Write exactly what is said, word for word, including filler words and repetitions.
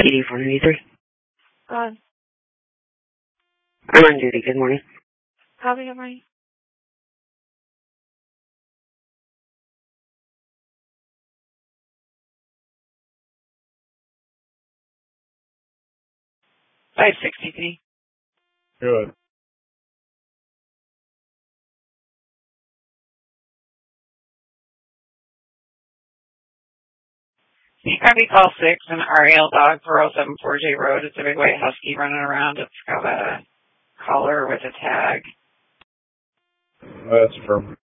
eighty-four ninety-three. Uh, I'm on duty. Good morning. copy, good morning. five sixty-three. Good. Copy call six and R A L dog four oh seven four J Road. It's a big white husky running around. It's got a collar with a tag. That's firm.